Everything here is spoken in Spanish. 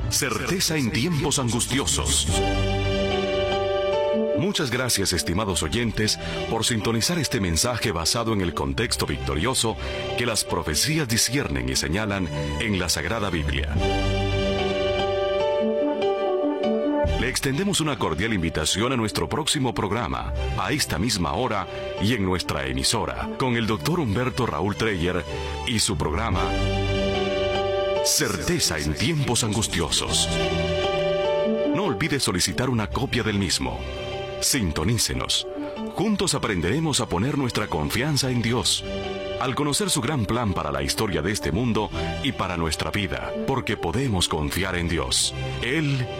Certeza en tiempos angustiosos. Muchas gracias, estimados oyentes, por sintonizar este mensaje basado en el contexto victorioso que las profecías disciernen y señalan en la Sagrada Biblia. Le extendemos una cordial invitación a nuestro próximo programa, a esta misma hora y en nuestra emisora, con el Dr. Humberto Raúl Treyer y su programa Certeza en tiempos angustiosos. No olvide solicitar una copia del mismo. Sintonícenos. Juntos aprenderemos a poner nuestra confianza en Dios, al conocer su gran plan para la historia de este mundo y para nuestra vida, porque podemos confiar en Dios. Él